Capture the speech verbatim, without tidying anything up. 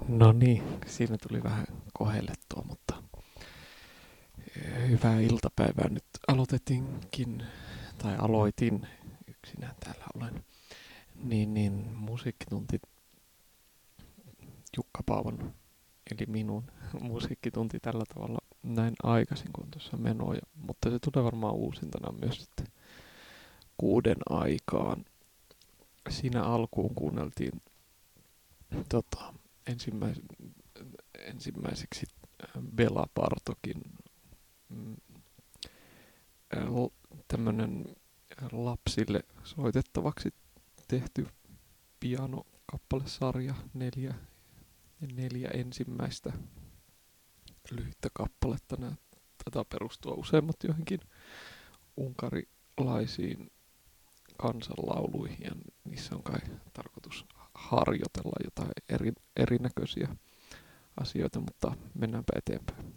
No niin, siinä tuli vähän kohellettua, mutta hyvää iltapäivää nyt aloitettiinkin, tai aloitin, yksinään täällä olen, niin, niin musiikkitunti Jukka Paavan, eli minun musiikkitunti tällä tavalla näin aikaisin kuin tuossa menoja, mutta se tulee varmaan uusintana myös sitten kuuden aikaan. Siinä alkuun kuunneltiin tota, ensimmäis, ensimmäiseksi Bela Bartokin mm, tämmönen lapsille soitettavaksi tehty pianokappalesarja, neljä, neljä ensimmäistä lyhyttä kappaletta. Nää taitaa perustua useimmat johonkin unkarilaisiin kansanlauluihin ja niissä on kai tarkoitus harjoitella jotain eri, erinäköisiä asioita, mutta mennäänpä eteenpäin.